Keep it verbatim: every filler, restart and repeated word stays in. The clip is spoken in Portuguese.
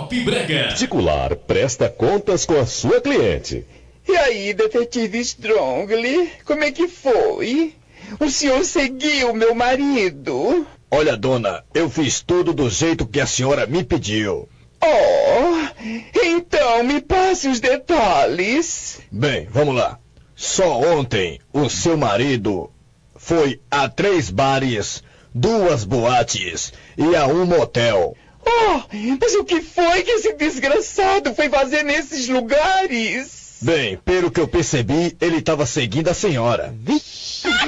Top Brega. Particular presta contas com a sua cliente. E aí, detetive Strongly, como é que foi? O senhor seguiu meu marido? Olha, dona, eu fiz tudo do jeito que a senhora me pediu. Oh, então me passe os detalhes. Bem, vamos lá. Só ontem o seu marido foi a três bares, duas boates e a um motel. Oh, mas o que foi que esse desgraçado foi fazer nesses lugares? Bem, pelo que eu percebi, ele estava seguindo a senhora. Vixe.